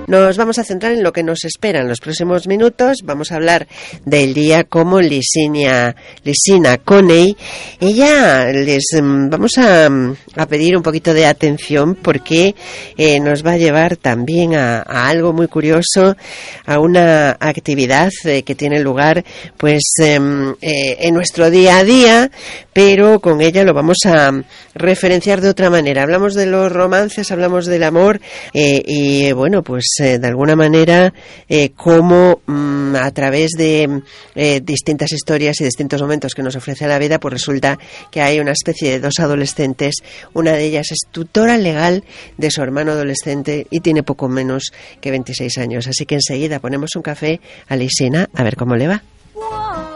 Nos vamos a centrar en lo que nos espera en los próximos minutos. Vamos a hablar del día como Lysina Coney. Vamos a pedir un poquito de atención porque nos va a llevar también a algo muy curioso, a una actividad que tiene lugar pues en nuestro día a día, pero con ella lo vamos a referenciar de otra manera. Hablamos de los romances, hablamos del amor y bueno, pues de alguna manera cómo a través de distintas historias y distintos momentos que nos ofrece la vida, pues resulta que hay una especie de dos adolescentes. Una de ellas es tutora legal de su hermano adolescente y tiene poco menos que 26 años. Así que enseguida ponemos un café a Lysina a ver cómo le va.